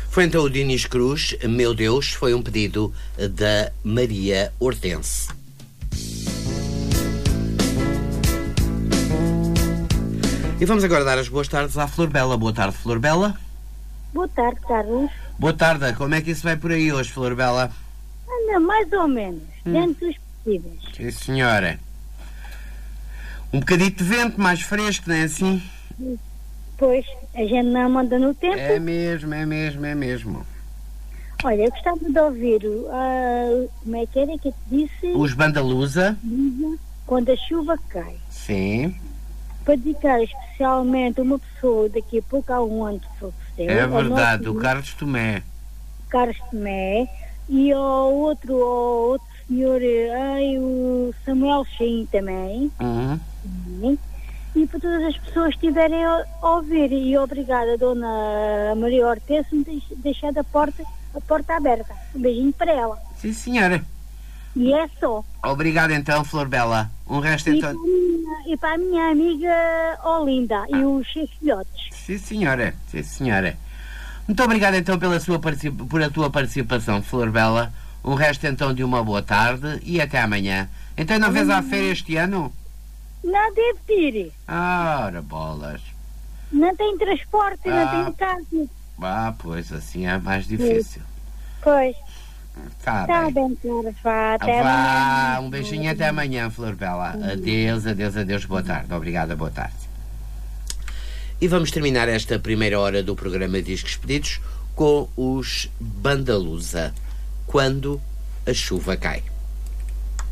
Foi então o Dinis Cruz, Meu Deus, foi um pedido da Maria Hortense. E vamos agora dar as boas tardes à Flor Bela. Boa tarde, Flor Bela. Boa tarde, Carlos. Boa tarde. Como é que isso vai por aí hoje, Flor Bela? Anda, mais ou menos, dentro dos possíveis. Sim, senhora. Um bocadito de vento, mais fresco, não é assim? Pois, a gente não manda no tempo. É mesmo, é mesmo, é mesmo. Olha, eu gostava de ouvir, como é que era que eu te disse? Os Bandalusa. Quando a chuva cai. Sim. Para dedicar especialmente uma pessoa daqui a pouco há um ano que faleceu. É verdade, o Carlos Tomé. Carlos Tomé. E ao outro senhor, o Samuel Chaim também. Sim. E para todas as pessoas que estiverem a ouvir. E obrigada, Dona Maria Hortense, me deixar a porta aberta. Um beijinho para ela. Sim, senhora. E é só. Obrigado então, Flor Bela. Um resto então... E para a minha amiga Olinda e os seus filhotes. Sim, senhora. Sim, senhora. Muito obrigado então por a tua participação, Flor Bela. Um resto então de uma boa tarde e até amanhã. Então não vês à feira este ano? Não deve ir. Ora, bolas. Não tem transporte, não tem carro. Pois assim é mais difícil. Pois. Tá bem, Clara. Vá, até amanhã. Um beijinho até amanhã, Flor Bela. Adeus, adeus, adeus. Boa tarde. Obrigada, boa tarde. E vamos terminar esta primeira hora do programa Discos Pedidos com os Bandalusa. Quando a chuva cai.